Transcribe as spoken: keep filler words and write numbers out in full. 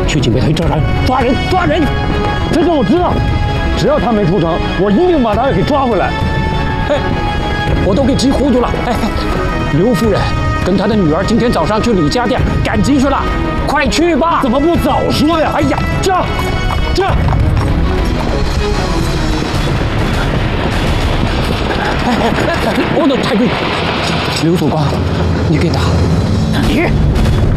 去警备队这儿抓人，抓人！ 这个我知道，只要他没出城，我一定把他给抓回来。 哎，我都给急糊涂了。哎，刘夫人跟她的女儿今天早上去李家店赶集去了，快去吧！ 怎么不早说呀？ 哎呀，这这。 哎哎哎！我的太贵，刘副官，你给打，你